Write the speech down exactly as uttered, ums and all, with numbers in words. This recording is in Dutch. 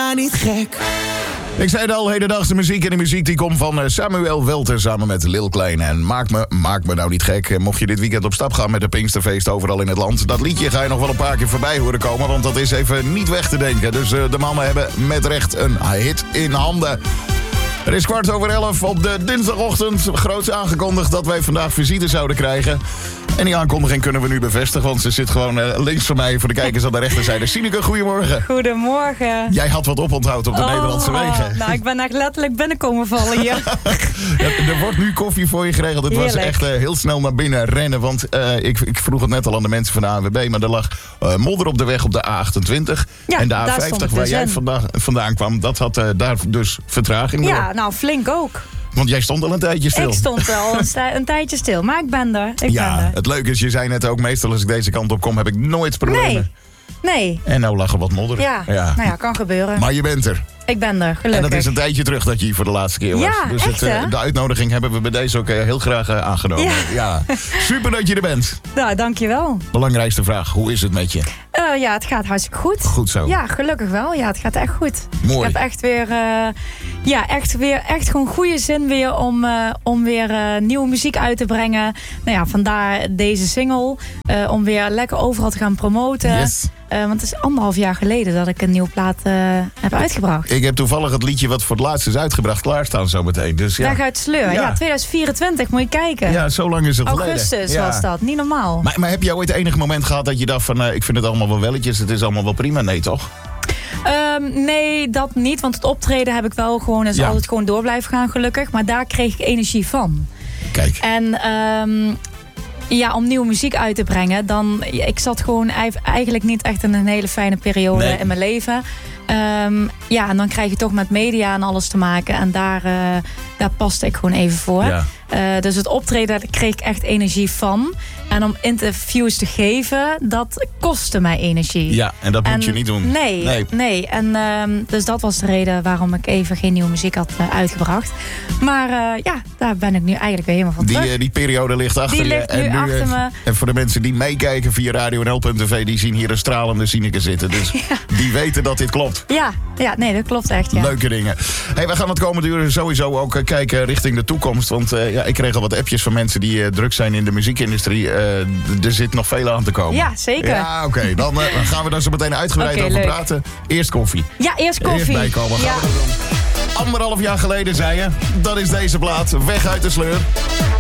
nou niet gek. Ik zei het al, hedendaagse muziek. En de muziek die komt van Samuel Welter samen met Lil Kleine. En maak me, maak me nou niet gek. Mocht je dit weekend op stap gaan met de Pinksterfeest overal in het land. Dat liedje ga je nog wel een paar keer voorbij horen komen. Want dat is even niet weg te denken. Dus uh, de mannen hebben met recht een hit in handen. Het is kwart over elf op de dinsdagochtend. Groots aangekondigd dat wij vandaag visite zouden krijgen. En die aankondiging kunnen we nu bevestigen, want ze zit gewoon uh, links van mij voor de kijkers aan de rechterzijde. Sineke, goedemorgen. Goedemorgen. Jij had wat oponthoud op de oh, Nederlandse wegen. Nou, ik ben echt letterlijk binnenkomen vallen hier. Ja, er wordt nu koffie voor je geregeld. Het Heerlijk. was echt uh, heel snel naar binnen rennen. Want uh, ik, ik vroeg het net al aan de mensen van de A N W B, maar er lag uh, modder op de weg op de A achtentwintig. Ja, en de A vijftig, waar dus jij in. vandaag, vandaan kwam, dat had uh, daar dus vertraging door. Ja, nou flink ook. Want jij stond al een tijdje stil. Ik stond al een, sti- een tijdje stil, maar ik ben er. Ik ja, ben er. Het leuke is, je zei net ook, meestal als ik deze kant op kom, heb ik nooit problemen. Nee, nee. En nou lag er wat modder. Ja, ja. nou ja, kan gebeuren. Maar je bent er. Ik ben er, gelukkig. En dat is een tijdje terug dat je hier voor de laatste keer was. Ja, dus echt, het, uh, hè? de uitnodiging hebben we bij deze ook uh, heel graag uh, aangenomen. Ja. ja. Super dat je er bent. Nou, dankjewel. Belangrijkste vraag, hoe is het met je? Uh, ja, het gaat hartstikke goed. Goed zo. Ja, gelukkig wel. Ja, het gaat echt goed. Mooi. Ik heb echt weer, uh, ja, echt weer, echt gewoon goede zin weer om, uh, om weer uh, nieuwe muziek uit te brengen. Nou ja, vandaar deze single. Uh, om weer lekker overal te gaan promoten. Yes. Uh, want het is anderhalf jaar geleden dat ik een nieuwe plaat uh, heb uitgebracht. Ik heb toevallig het liedje wat voor het laatst is uitgebracht klaarstaan zometeen. Dus ja. Dag uit Sleur. Ja. ja, tweeduizend vierentwintig, moet je kijken. Ja, zo lang is het geleden. Augustus ja. was dat, niet normaal. Maar, maar heb jij ooit het enige moment gehad dat je dacht van... Uh, ik vind het allemaal wel welletjes, het is allemaal wel prima? Nee, toch? Um, nee, dat niet. Want het optreden heb ik wel gewoon... is ja. altijd gewoon door blijven gaan, gelukkig. Maar daar kreeg ik energie van. Kijk. En... Um, ja, om nieuwe muziek uit te brengen, dan... Ik zat gewoon eigenlijk niet echt in een hele fijne periode nee. in mijn leven. Um, ja, en dan krijg je toch met media en alles te maken. En daar, uh, daar paste ik gewoon even voor. Ja. Uh, dus het optreden, daar kreeg ik echt energie van. En om interviews te geven, dat kostte mij energie. Ja, en dat en moet je niet doen. Nee, nee. nee. En, um, dus dat was de reden waarom ik even geen nieuwe muziek had uh, uitgebracht. Maar uh, ja, daar ben ik nu eigenlijk weer helemaal van die, terug. Uh, die periode ligt achter die je. Ligt en nu nu, achter uh, me. En voor de mensen die meekijken via radio n l punt t v... die zien hier een stralende Sineke zitten. Dus ja. die weten dat dit klopt. Ja, ja, nee, dat klopt echt. Ja. Leuke dingen. Hey, we gaan het komende uur sowieso ook uh, kijken richting de toekomst. Want uh, ja, ik kreeg al wat appjes van mensen die uh, druk zijn in de muziekindustrie. Uh, er zit nog veel aan te komen. Ja, zeker. Ja, oké. Okay. Dan uh, gaan we daar zo meteen uitgebreid okay, over leuk. praten. Eerst koffie. Ja, eerst koffie. Eerst bijkomen. Gaan ja. we dat doen. Anderhalf jaar geleden zei je, dat is deze plaat. Weg uit de sleur.